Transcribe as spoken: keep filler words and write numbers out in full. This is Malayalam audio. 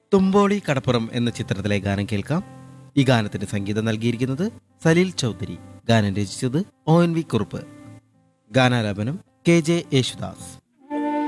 തുമ്പോളി കടപ്പുറം എന്ന ചിത്രത്തിലെ ഗാനം കേൾക്കാം. ഈ ഗാനത്തിന് സംഗീതം നൽകിയിരിക്കുന്നത് സലീൽ ചൗധരി. ഗാനം രചിച്ചത് O N V Kurup. ഗാനാലാപനം K J Yesudas.